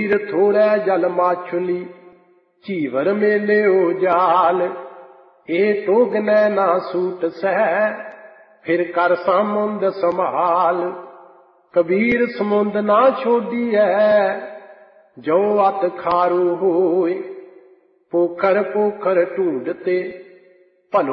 कबीर थोड़े जल माछुली, चीवर मेलियो जाल। ए तो गनै ना सूट सह, फिर कर समुंद संभाल। कबीर समुंद ना छोड़िए, जो अत खारू होए। पोखर पोखर ढूंढते